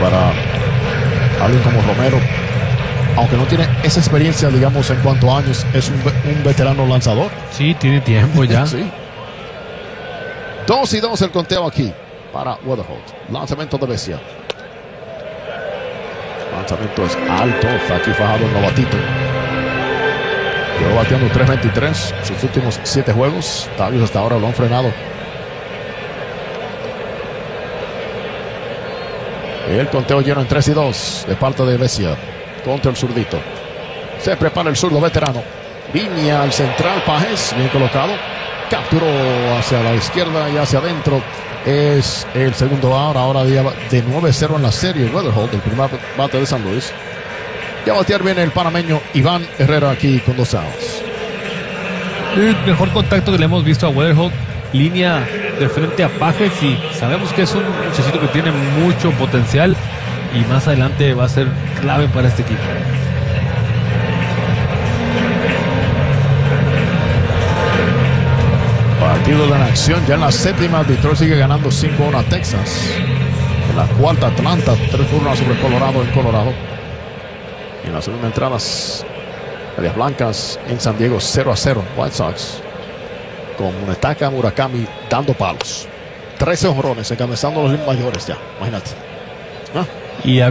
para alguien como Romero. Aunque no tiene esa experiencia, digamos, en cuanto a años, es un veterano lanzador. Sí, tiene tiempo ya. Sí. 2-2 el conteo aquí para Weatherholt. Lanzamiento de Vesia. Lanzamiento es alto. Está aquí fajado el novatito. Quedó bateando 3.23 sus últimos 7 juegos. Tavios hasta ahora lo han frenado. El conteo lleno en 3-2 de parte de Vesia contra el zurdito. Se prepara el zurdo veterano. Línea al central, Pajes, bien colocado. Capturó hacia la izquierda y hacia adentro. Es el segundo out. Ahora de 9-0 en la serie. Weatherholt, el primer bate de San Luis. Ya batear viene el panameño Iván Herrera aquí con 2 outs. El mejor contacto que le hemos visto a Weatherholt. Línea de frente a Pajes y sabemos que es un muchachito que tiene mucho potencial y más adelante va a ser clave para este equipo. Partido de la acción ya en la séptima. Detroit sigue ganando 5-1 a Texas. En la cuarta, Atlanta 3-1 sobre Colorado en Colorado. Y en la segunda entrada, Medias Blancas en San Diego 0-0. White Sox con Munetaka Murakami dando palos. 13 jonrones encabezando los mayores ya. Imagínate. Y